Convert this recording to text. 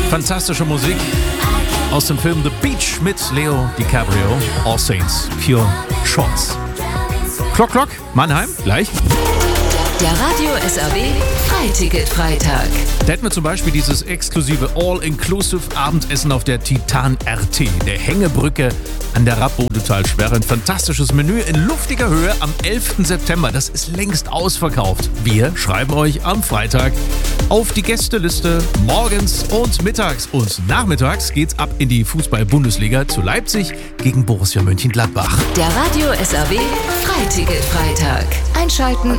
Fantastische Musik aus dem Film The Beach mit Leo DiCaprio. All Saints, Pure Shorts. Klock, Klock, Mannheim, gleich. Der Radio SAW Freiticket-Freitag. Da hätten wir zum Beispiel dieses exklusive All-Inclusive-Abendessen auf der Titan RT, der Hängebrücke an der Rappbodetalsperre. Ein fantastisches Menü in luftiger Höhe am 11. September. Das ist längst ausverkauft. Wir schreiben euch am Freitag auf die Gästeliste morgens und mittags. Und nachmittags geht's ab in die Fußball-Bundesliga zu Leipzig gegen Borussia Mönchengladbach. Der Radio SAW Freiticket-Freitag. Einschalten